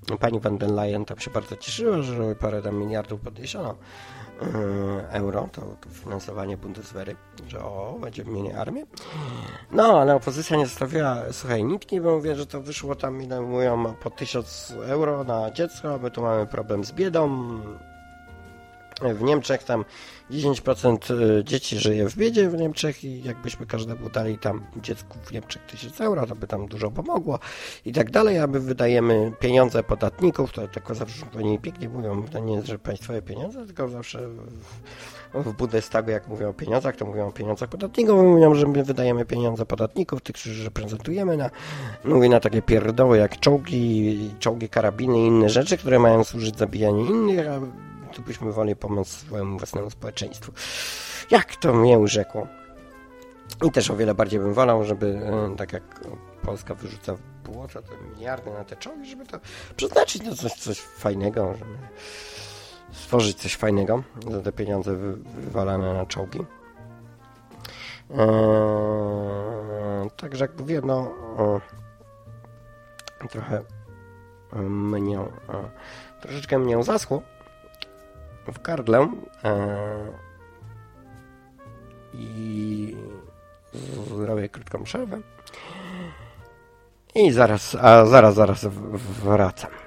pani von der Leyen tam się bardzo cieszyła, że parę tam miliardów podniesiono euro, to finansowanie Bundeswehry, że będziemy mieli armię. No, ale opozycja nie zostawiła suchej nitki, bo mówię, że to wyszło tam, ile mówią, po 1000 euro na dziecko, my tu mamy problem z biedą. W Niemczech tam 10% dzieci żyje w biedzie w Niemczech i jakbyśmy każdemu dali tam dziecku w Niemczech 1000 euro, to by tam dużo pomogło i tak dalej, a my wydajemy pieniądze podatników, to tylko zawsze oni pięknie mówią, to nie jest, że państwowe pieniądze, tylko zawsze w Bundestagu jak mówią o pieniądzach, to mówią o pieniądzach podatników, mówią, że my wydajemy pieniądze podatników, tych, którzy reprezentujemy na takie pierdoły jak czołgi, karabiny i inne rzeczy, które mają służyć zabijaniu innych, a tu byśmy woleli pomóc swojemu własnemu społeczeństwu. Jak to mnie urzekło. I też o wiele bardziej bym wolał, żeby tak jak Polska wyrzuca w błoto te miliardy na te czołgi, żeby to przeznaczyć na coś fajnego, żeby stworzyć coś fajnego za te pieniądze wywalane na czołgi. Także jak mówię, troszeczkę mnie zaschło w gardle i zrobię krótką przerwę i zaraz wracam.